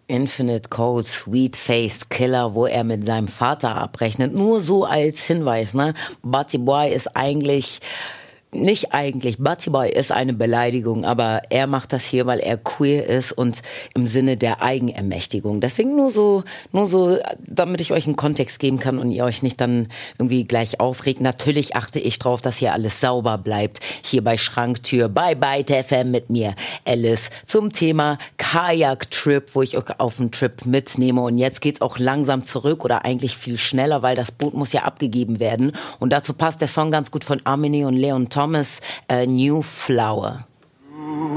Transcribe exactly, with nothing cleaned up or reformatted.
Infinite Code, Sweet-Faced Killer, wo er mit seinem Vater abrechnet. Nur so als Hinweis, ne? Butty Boy ist eigentlich... Nicht eigentlich, Butty Boy ist eine Beleidigung, aber er macht das hier, weil er queer ist und im Sinne der Eigenermächtigung. Deswegen nur so, nur so, damit ich euch einen Kontext geben kann und ihr euch nicht dann irgendwie gleich aufregt. Natürlich achte ich drauf, dass hier alles sauber bleibt. Hier bei Schranktür, bei Byte F M mit mir, Alice, zum Thema Kajak-Trip, wo ich euch auf einen Trip mitnehme. Und jetzt geht's auch langsam zurück oder eigentlich viel schneller, weil das Boot muss ja abgegeben werden. Und dazu passt der Song ganz gut von Amini und Leon Thomas, uh, New Flower.